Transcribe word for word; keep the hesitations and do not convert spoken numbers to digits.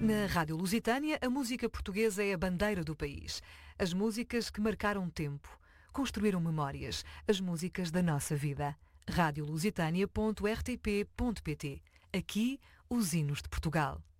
Na Rádio Lusitânia, a música portuguesa é a bandeira do país. As músicas que marcaram tempo, construíram memórias, as músicas da nossa vida. rádio lusitânia ponto r t p ponto p t. Aqui, os hinos de Portugal.